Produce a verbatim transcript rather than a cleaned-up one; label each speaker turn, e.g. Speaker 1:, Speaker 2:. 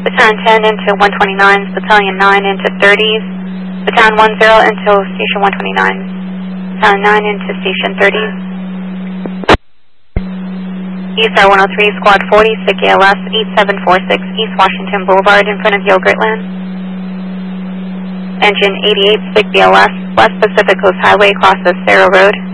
Speaker 1: Battalion ten into one twenty-nines, Battalion nine into thirties, Battalion one zero into Station one twenty-nine, Battalion nine into Station thirties. East R one oh three, Squad forty, S I C A L S eight seven four six, East Washington Boulevard in front of Yogurtland. Engine eighty-eight, S I C A L S, West Pacific Coast Highway, crosses Sarah Road.